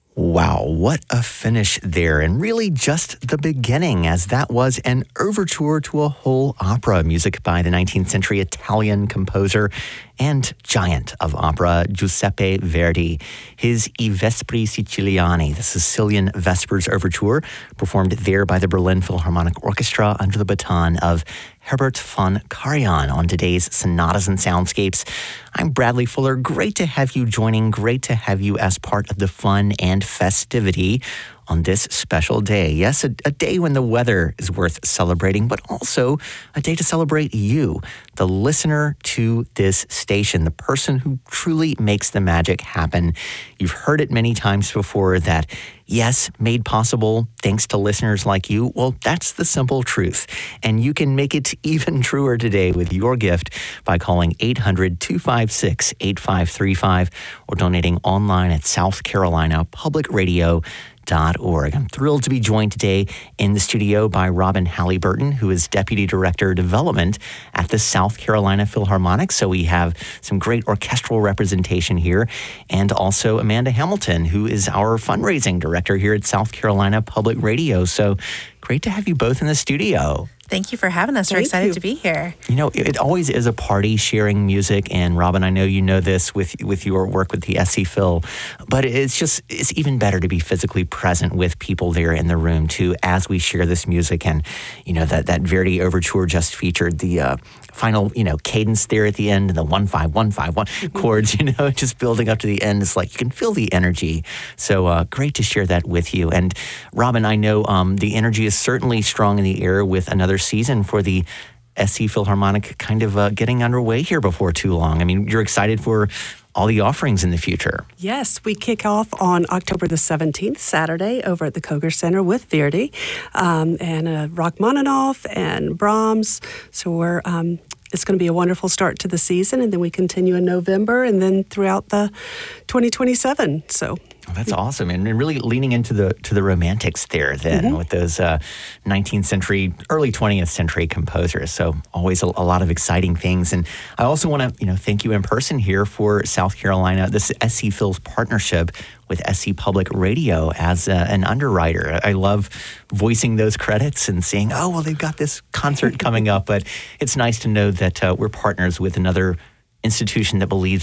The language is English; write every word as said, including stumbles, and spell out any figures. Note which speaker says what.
Speaker 1: Wow, what a finish there, and really just the beginning, as that was an overture to a whole opera, music by the nineteenth century Italian composer and giant of opera, Giuseppe Verdi. His I Vespri Siciliani, the Sicilian Vespers Overture, performed there by the Berlin Philharmonic Orchestra under the baton of Herbert von Karajan on today's Sonatas and Soundscapes. I'm Bradley Fuller. Great to have you joining. Great to have you as part of the fun and festivity on this special day. Yes, a, a day when the weather is worth celebrating, but also a day to celebrate you, the listener to this station, the person who truly makes the magic happen. You've heard it many times before that, yes, made possible thanks to listeners like you. Well, that's the simple truth. And you can make it even truer today with your gift by calling eight hundred, two five six, eight five three five or donating online at South Carolina Public Radio. Org. I'm thrilled to be joined today in the studio by Robin Halliburton, who is Deputy Director of Development at the South Carolina Philharmonic. So we have some great orchestral representation here. And also Amanda Hamilton, who is our fundraising director here at South Carolina Public Radio. So great to have you both in the studio.
Speaker 2: Thank you for having us. We're
Speaker 3: Thank
Speaker 2: excited
Speaker 3: you.
Speaker 2: to be here.
Speaker 1: You know, it always is a party sharing music, and Robin, I know you know this with with your work with the S C Phil, but it's just, it's even better to be physically present with people there in the room too as we share this music. And, you know, that, that Verdi Overture just featured the uh, final, you know, cadence there at the end, and the one, five, one, five, one chords, you know, just building up to the end. It's like you can feel the energy. So uh, great to share that with you. And Robin, I know um, the energy is certainly strong in the air with another season for the S C Philharmonic kind of uh, getting underway here before too long. I mean, you're excited for all the offerings in the future.
Speaker 3: Yes, we kick off on October the seventeenth, Saturday, over at the Koger Center with Verdi, um, and uh, Rachmaninoff and Brahms. So we're um, it's going to be a wonderful start to the season, and then we continue in November and then throughout the twenty twenty-seven. So.
Speaker 1: Oh, that's awesome, and really leaning into the to the romantics there then mm-hmm. with those uh, nineteenth century, early twentieth century composers. So always a, a lot of exciting things. And I also want to you know thank you in person here for South Carolina, this S C Phil's partnership with S C Public Radio as a, an underwriter. I love voicing those credits and saying, oh, well, they've got this concert coming up, but it's nice to know that uh, we're partners with another institution that believes